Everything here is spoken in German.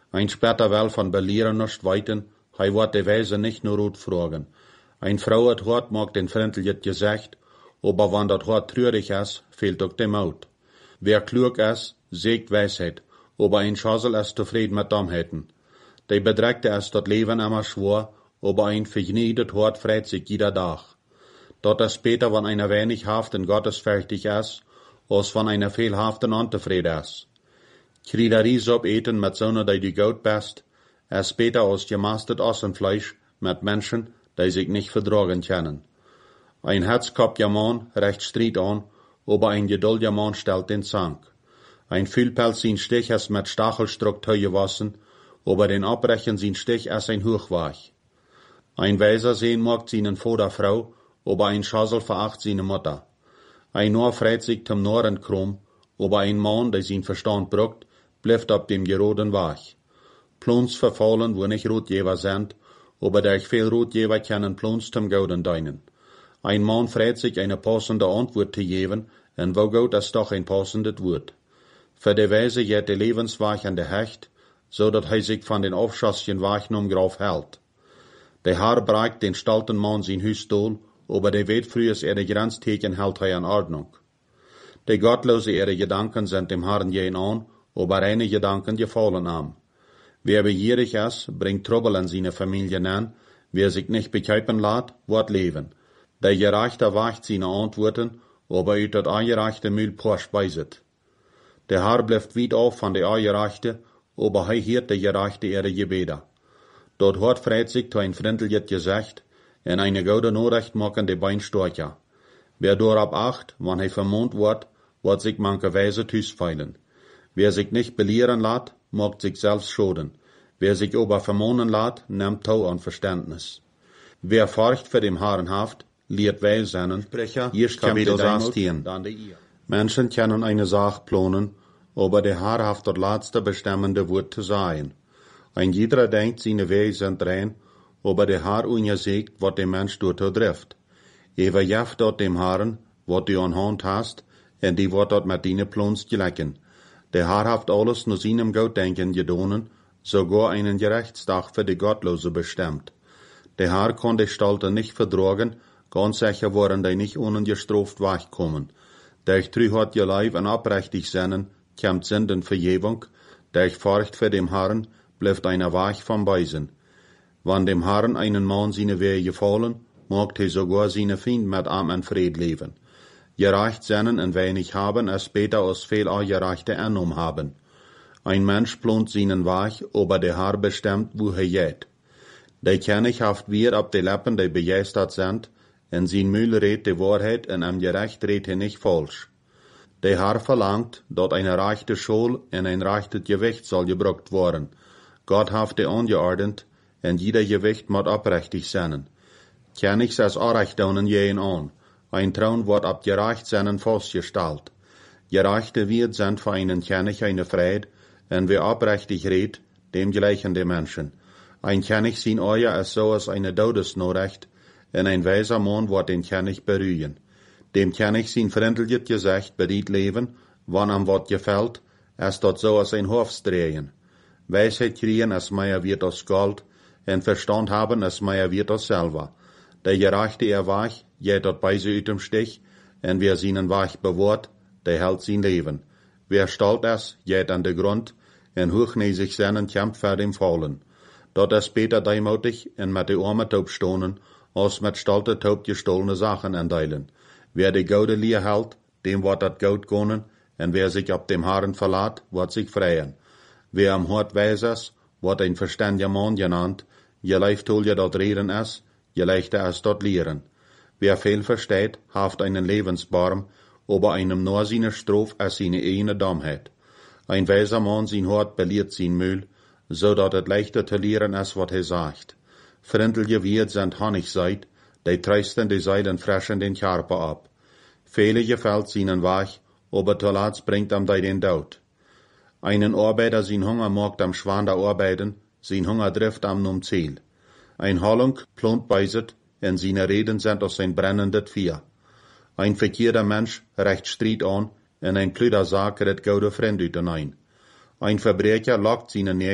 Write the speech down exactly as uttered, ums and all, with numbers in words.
Ein später wel van belieren nicht weiten, hij wordt de wijze nicht nur rot fragen. Ein Frau hat hort mag den Frenteljet gesagt, aber wann dat hort trürig is, fehlt ook de Maut. Wer klug is, sägt Weisheit, aber ein Schassel is tevreden mit Dummheiten. De bedreckte is dat Leben immer schwor, aber ein vergniedet hort freit sich jeder Tag. Dort is später, wann einer wenig haft in Gottes fertig is, als wann einer viel haft in untevreden is. Kriegeries op eten met zonen die du gut best, is später als gemastet Ossenfleisch mit Menschen, die sich nicht verdragen können. Ein herzkopfger Mann recht Streit an, aber ein geduldiger Mann stellt den Zank. Ein Fühlpelz sin Stich ist mit Stachelstruck gewassen, aber den Abbrechen sin Stich ist ein Hochwach. Ein Weiser sehen mag seinen Vater Frau, aber ein Schassel veracht seine Mutter. Ein Noor freit sich zum Noren krumm, aber ein Mann, der sein Verstand bruckt, bleibt ab dem geroden Wach. Plons verfallen, wo nicht Rotgeber sind, aber durch viel Rotgeber können Plons zum Gouden deinen. Ein Mann freit sich eine passende Antwort zu geben, und wo gut ist doch ein passendes Wort. Für die Weise geht der Lebenswach an der Hecht, so dat hij sich von den aufschassigen Wachen Graf hält. Der Herr bragt den stolten Mann sein Hüstol, aber der weet frühes ihre Grenzteken hält hij in Ordnung. Die gottlose ihre Gedanken sind dem Herrn jen an, aber reine Gedanken gefallen am. Wer begierig ist, bringt Trouble in seine Familie an, wer sich nicht bekeipen lässt, wird leben. Der Gerechte wacht seine Antworten, aber ut dat angerechte Mühl Porsch beiset. Der Herr bleibt weit auf von der Angerechte, aber hij hiert der Gerechte ihre Gebete. Dort hat freit sich to ein Frenteljet gesagt, en eine gute Nachricht machen die Bein starker. Wer dorab acht, wann hij vermont wird, wird sich manche Weise tüsfeilen. Wer sich nicht belehren lässt, mag sich selbst schoden. Wer sich aber vermonen lässt, nimmt Tau an Verständnis. Wer forcht für dem Herrn haft, lehrt weil seinen Sprecher, Kapitel sechzehn. Menschen können eine Sache planen, aber der Herr haft das letzte bestimmende Wort zu sein. Ein jeder denkt, seine Wege sind rein, aber der Herr ungesegt, was der Mensch dort trifft. Ewer jaft dort dem Herrn, was du an Hand hast, und die wird dort mit deine Plans gelecken. Der Herr haft alles nur seinem Gutdenken gedonen, sogar einen Gerechtstag für die Gottlose bestimmt. Der Herr kann die Stalte nicht verdragen, ganz sicher waren die nicht ungestraft wegkommen. Durch trü hat ihr Leib und abrechtig sinnen, kommt Sünden Vergebung, durch Furcht für dem Herrn, bleibt einer Weg vom Beisen. Wann dem Herrn einen Mann seine Wege gefallen, mag er sogar seine Fiend mit Arm und Fried leben. Gerecht sinnen und wenig haben, es später als viel Gerechte angenommen haben. Ein Mensch plant seinen Weg, aber der Herr bestimmt, wo er geht. Der König haft wir ab die Lippen, die begeistert sind, in sein Mühl redt die Wahrheit, und am Gerecht redt er nicht falsch. Der Herr verlangt, dass eine rechte Schule und ein rechtes Gewicht soll gebraucht werden. Gott haft die angeordnet, und jeder Gewicht muss abrechtig sein. König saß Anrechnungen jeden an. Ein Thron wird ab gerecht seinen festgestellt. Gerechte wird sind für einen König eine Freude, und wer abrechtig redet, dem gleichen die Menschen. Ein König sein Euer ist so als eine Todesnachricht, und ein weiser Mann wird den König berühren. Dem König sein Frenteljet gesagt, beriet leben, wann am Wort gefällt, ist dort so als ein Hofsdrehen. Weisheit kriegen, es mehr wird als Gold, und Verstand haben, es mehr wird als Silber. Der Gerechte er Wach, geht dort bei sie ut dem Stich, und wer seinen Wach bewahrt, der hält sein Leben. Wer stolz ist, geht an den Grund, und hochnäsig seinen kämpft für dem Fallen. Dort ist später demutig und mit der Arme taub stohnen, als mit stolte taub gestohlene Sachen enteilen. Wer die Gaude lier hält, dem wird dat Gaut gönnen, und wer sich ab dem Herrn verlässt, wird sich freien. Wer am Hort weis ist, wird ein verständiger Mann genannt, je leicht hol je dort reden ist, je leichter ist dort lehren. Wer viel versteht, haft einen Lebensbaum, aber einem nur seine Strophe als seine eine Dummheit. Ein weiser Mann sein Hort beliert sein Mühl, so dat het leichter zu lehren ist, was er sagt. Frentelje Wirt sind Honig seid, die treisten die Seilen freschen den Körper ab. Viele gefällt seinen Weg, aber zuletzt bringt am die den Tod. Einen Arbeiter sein Hunger mag am Schwander arbeiten, sein Hunger trifft am num Ziel. Ein Hollung plant beiset, und seine Reden sind aus sein brennendes Vier. Ein verkehrter Mensch recht Streit an, und ein Plüder sagt, red gaude Freund ut ein. Ein Verbrecher lockt seine